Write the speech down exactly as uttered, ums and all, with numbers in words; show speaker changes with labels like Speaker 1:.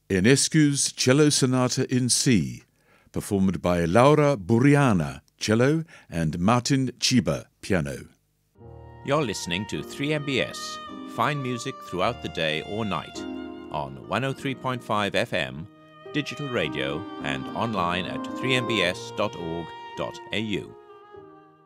Speaker 1: Enescu's Cello Sonata in C, performed by Laura Buriana, cello, and Martin Chiba, piano.
Speaker 2: You're listening to three M B S, fine music throughout the day or night, on one oh three point five F M, digital radio, and online at three m b s dot org dot a u.